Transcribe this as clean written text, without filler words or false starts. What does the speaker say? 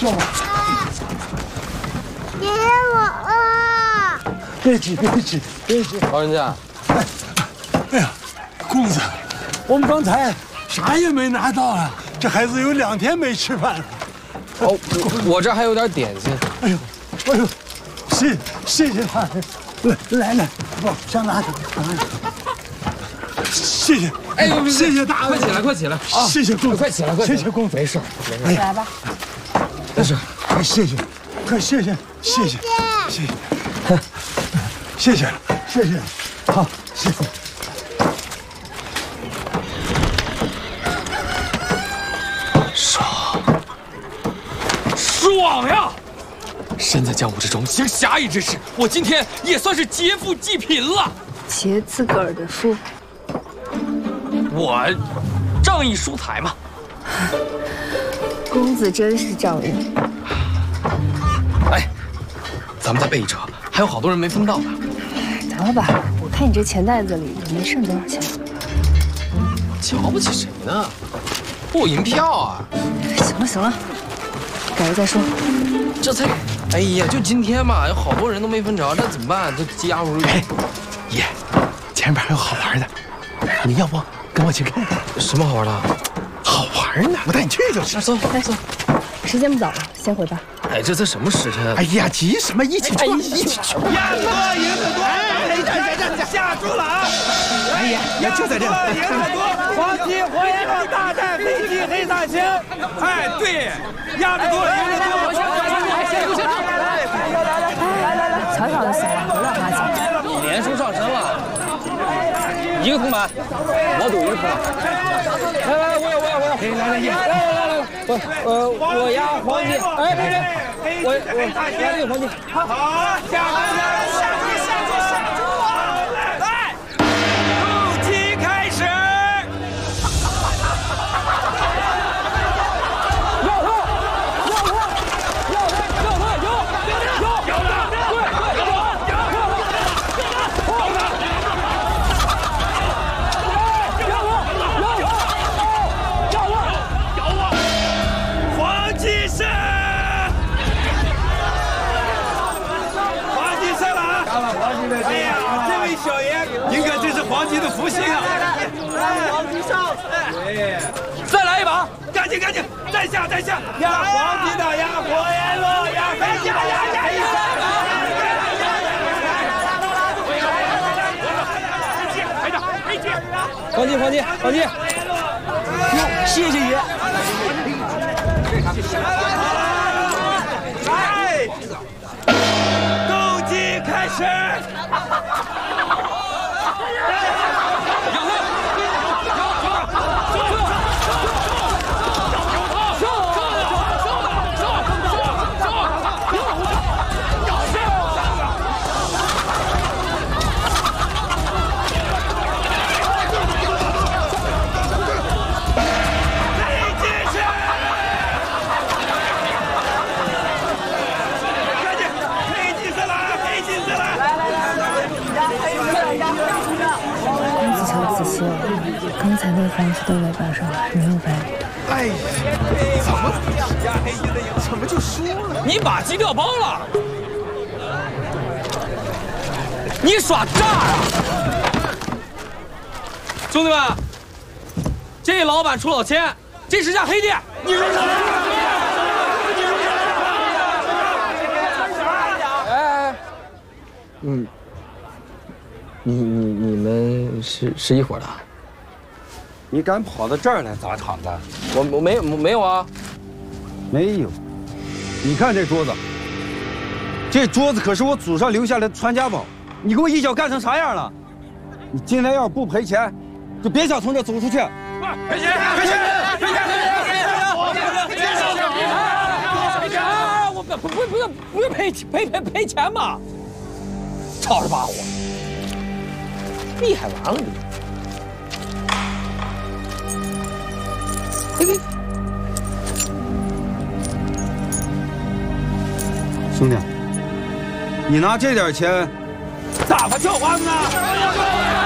说吧。 爷爷，我饿。 别急，别急，别急。 老人家， 哎呀，公子，我们刚才啥也没拿到啊，这孩子有2天没吃饭了。 哦，我这还有点点心。 哎呦，哎呦，谢谢他。来，不，上拿着，谢谢。 哎呦， 谢谢大快起来，快起来啊！ 谢谢公子， 快起来，快！ 谢谢公子， 没事， 没事。 来吧。 没事， 快谢谢，快谢谢，谢谢，谢谢了，谢谢，好，谢谢。 爽呀！身在江湖之中，行侠义之事，我今天也算是劫富济贫了。 劫自个儿的富， 我仗义疏财嘛。 公子真是仗义。 哎，咱们再备一车，还有好多人没分到呢。 得了吧，我看你这钱袋子里也没剩多少钱。 瞧不起谁呢？不银票啊！ 行了，改日再说。 这才，哎呀，就今天嘛，有好多人都没分着，这怎么办？这家伙， 哎，爷，前边还有好玩的，你要不跟我去看看？ 什么好玩的？ 好玩呢，我带你去就是。 走， 走。时间不早了，先回吧。 哎，这什么时辰？ 哎呀，急什么？一起去，一起去。 鸭子多，银子多！哎，下住了啊！ 哎呀，就在这。 银子多，黄金火焰炮大战飞机黑煞星。哎，对，鸭子多，银子多。 来，瞧瞧就行了，不要花钱。 你连输上身了，一个铜板，我赌一个铜板。来，我有。来，我压黄金。哎，别，我压这个黄金。 好，下注！来，斗鸡开始。哎呀，这位小爷应该真是黄金的福星啊！黄金上，对，再来一把，赶紧，再下，压黄金的，压火焰落，压飞机， 黄金！ 谢谢爷。 来，斗鸡开始。 刚才那黄金的尾巴上没有白羽。 哎呀，怎么就输了？ 你把鸡调包了，你耍诈啊！兄弟们，这老板出老千，这是家黑店。你说什么？哎，你们是一伙的？ 你敢跑到这儿来砸场子？ 我没有啊， 没有。你看这桌子，这桌子可是我祖上留下来的传家宝，你给我一脚干成啥样了？你今天要是不赔钱，就别想从这走出去。 赔钱！ 我不是赔钱嘛，吵着把火，厉害完了你。 兄弟，你拿这点钱打发叫花子呢？